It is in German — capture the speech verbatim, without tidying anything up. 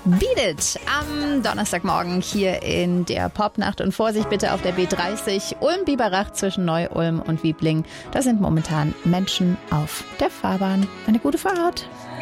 Beat It am Donnerstagmorgen hier in der Popnacht. Und Vorsicht bitte auf der B dreißig Ulm-Biberach zwischen Neu-Ulm und Wiebling. Da sind momentan Menschen auf der Fahrbahn. Eine gute Fahrt.